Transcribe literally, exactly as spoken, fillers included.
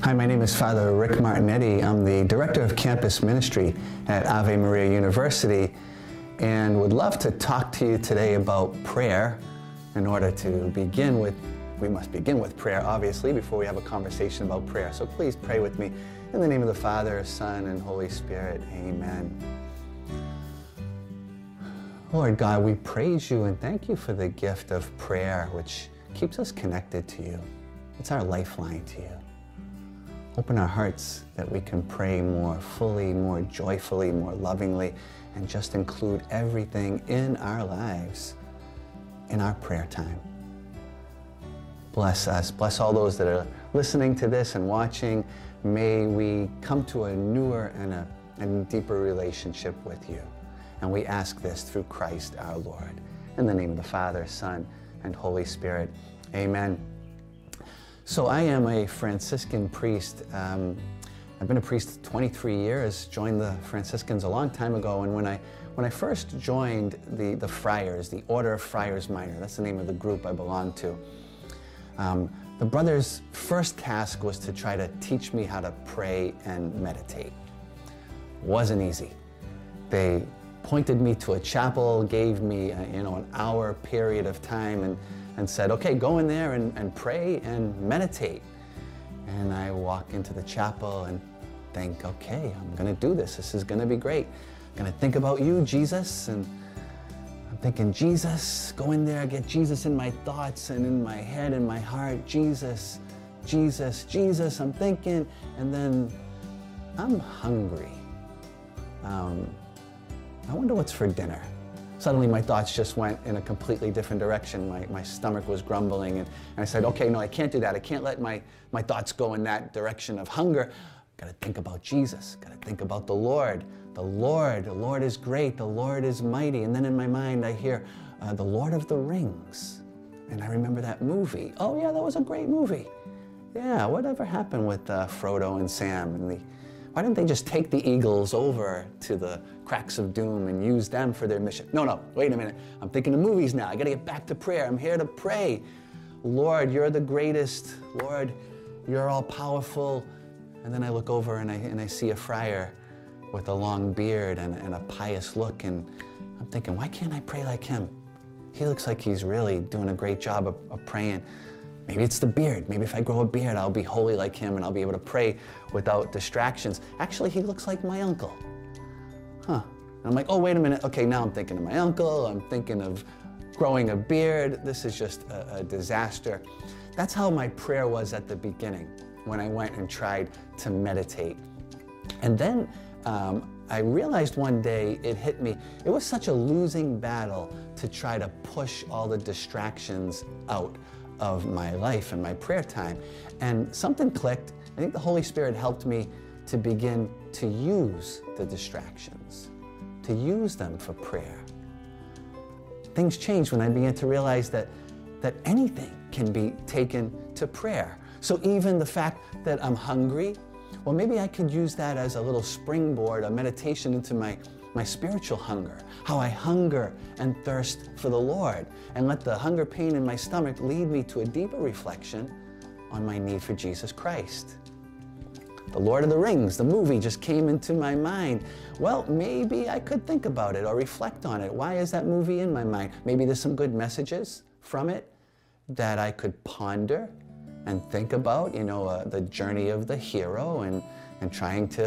Hi, my name is Father Rick Martinetti. I'm the Director of Campus Ministry at Ave Maria University and would love to talk to you today about prayer. In order to begin with, we must begin with prayer, obviously, before we have a conversation about prayer. So please pray with me. In the name of the Father, Son, and Holy Spirit, amen. Lord God, we praise you and thank you for the gift of prayer, which keeps us connected to you. It's our lifeline to you. Open our hearts that we can pray more fully, more joyfully, more lovingly, and just include everything in our lives in our prayer time. Bless us. Bless all those that are listening to this and watching. May we come to a newer and a and deeper relationship with you. And we ask this through Christ our Lord. In the name of the Father, Son, and Holy Spirit. Amen. So I am a Franciscan priest. Um, I've been a priest twenty-three years, joined the Franciscans a long time ago, and when I when I first joined the, the Friars, the Order of Friars Minor, that's the name of the group I belong to, um, the brothers' first task was to try to teach me how to pray and meditate. Wasn't easy. They pointed me to a chapel, gave me a, you know, an hour period of time, and and said, okay, go in there and, and pray and meditate. And I walk into the chapel and think, okay, I'm gonna do this. This is gonna be great. I'm gonna think about you, Jesus. And I'm thinking, Jesus, go in there, get Jesus in my thoughts and in my head and my heart. Jesus, Jesus, Jesus, I'm thinking. And then I'm hungry. Um, I wonder what's for dinner. Suddenly my thoughts just went in a completely different direction. My, my stomach was grumbling, and, and I said, okay, no, I can't do that. I can't let my, my thoughts go in that direction of hunger. Gotta think about Jesus, gotta think about the Lord. The Lord, the Lord is great, the Lord is mighty. And then in my mind I hear uh, the Lord of the Rings. And I remember that movie. Oh yeah, that was a great movie. Yeah, whatever happened with uh, Frodo and Sam and the Why didn't they just take the eagles over to the cracks of doom and use them for their mission? No, no, wait a minute. I'm thinking of movies now. I gotta get back to prayer. I'm here to pray. Lord, you're the greatest. Lord, you're all powerful. And then I look over and I, and I see a friar with a long beard and, and a pious look. And I'm thinking, why can't I pray like him? He looks like he's really doing a great job of, of praying. Maybe it's the beard. Maybe if I grow a beard, I'll be holy like him and I'll be able to pray without distractions. Actually, he looks like my uncle. Huh. And I'm like, oh, wait a minute. Okay, now I'm thinking of my uncle. I'm thinking of growing a beard. This is just a, a disaster. That's how my prayer was at the beginning when I went and tried to meditate. And then um, I realized one day it hit me. It was such a losing battle to try to push all the distractions out of my life and my prayer time. And something clicked. I think the Holy Spirit helped me to begin to use the distractions, to use them for prayer. Things changed when I began to realize that, that anything can be taken to prayer. So even the fact that I'm hungry, well, maybe I could use that as a little springboard, a meditation into my my spiritual hunger, how I hunger and thirst for the Lord, and let the hunger pain in my stomach lead me to a deeper reflection on my need for Jesus Christ. The Lord of the Rings, the movie, just came into my mind. Well, maybe I could think about it or reflect on it. Why is that movie in my mind? Maybe there's some good messages from it that I could ponder and think about, you know, uh, the journey of the hero and, and trying to